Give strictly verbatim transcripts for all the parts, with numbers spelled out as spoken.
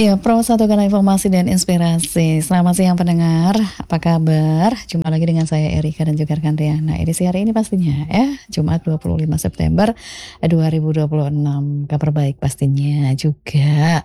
Ya, Pro satu Kanal Informasi dan Inspirasi. Selamat siang pendengar, apa kabar? Jumpa lagi dengan saya Erika dan juga rekan Riana. Edisi hari ini pastinya ya, Jumat dua puluh lima September dua ribu dua puluh enam. Kabar baik pastinya juga.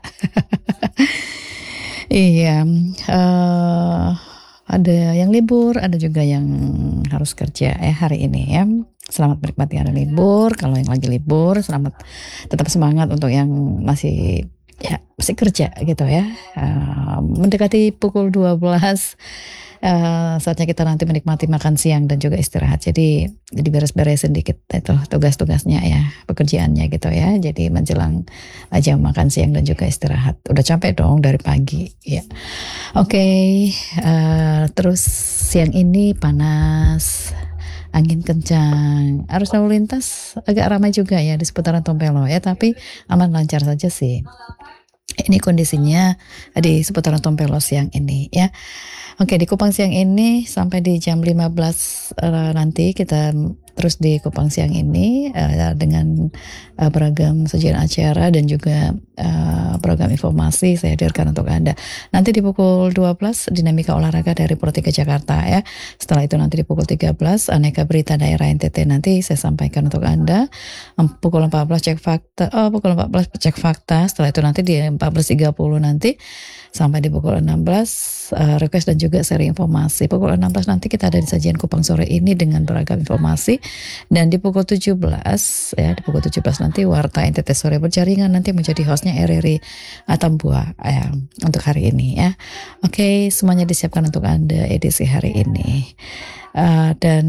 Iya, eh ada yang libur, ada juga yang harus kerja ya hari ini ya. Selamat menikmati hari libur. Kalau yang lagi libur, selamat tetap semangat untuk yang masih ya masih kerja gitu ya. Uh, mendekati pukul dua belas uh, saatnya kita nanti menikmati makan siang dan juga istirahat. Jadi jadi beres-beresin dikit itu tugas-tugasnya ya, pekerjaannya gitu ya. Jadi menjelang uh, jam makan siang dan juga istirahat. Udah capek dong dari pagi ya. Oke, okay, uh, terus siang ini panas, angin kencang, arus lalu lintas agak ramai juga ya di seputaran Tompelo ya, tapi aman lancar saja sih. Ini kondisinya di seputaran Tompelo siang ini ya. Oke, di Kupang siang ini sampai di jam lima belas uh, nanti kita terus di Kupang siang ini uh, dengan uh, beragam sajian acara dan juga uh, beragam informasi saya hadirkan untuk Anda. Nanti di pukul dua belas dinamika olahraga dari Pro tiga Jakarta ya. Setelah itu nanti di pukul tiga belas aneka berita daerah N T T nanti saya sampaikan untuk Anda. Pukul empat belas cek fakta, oh pukul empat belas cek fakta. Setelah itu nanti di empat belas tiga puluh nanti sampai di pukul enam belas uh, request dan juga seri informasi. Pukul enam belas nanti kita ada di sajian Kupang sore ini dengan beragam informasi, dan di pukul tujuh belas ya di pukul tujuh belas nanti Warta N T T sore berjaringan nanti menjadi hostnya R R I Atambua ya, untuk hari ini ya. Oke, semuanya disiapkan untuk Anda edisi hari ini. Uh, dan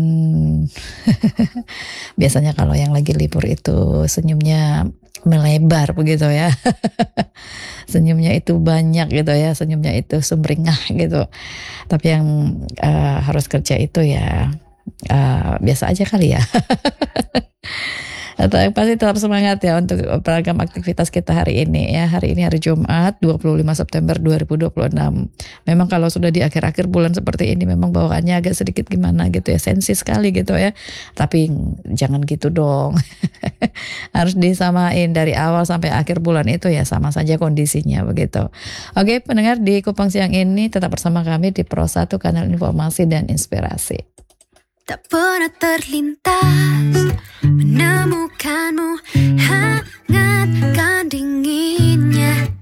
biasanya kalau yang lagi libur itu senyumnya melebar begitu ya. Senyumnya itu banyak gitu ya, senyumnya itu sumringah gitu. Tapi yang uh, harus kerja itu ya uh, biasa aja kali ya. Atau yang pasti tetap semangat ya untuk beragam aktivitas kita hari ini ya. Hari ini hari Jumat dua puluh lima September dua ribu dua puluh enam. Memang kalau sudah di akhir-akhir bulan seperti ini memang bawaannya agak sedikit gimana gitu ya, sensi sekali gitu ya. Tapi jangan gitu dong. Harus disamain dari awal sampai akhir bulan itu ya sama saja kondisinya begitu. Oke, pendengar di Kupang siang ini tetap bersama kami di Pro satu Kanal Informasi dan Inspirasi. Tak pernah terlintas menemukanmu, hangatkan dinginnya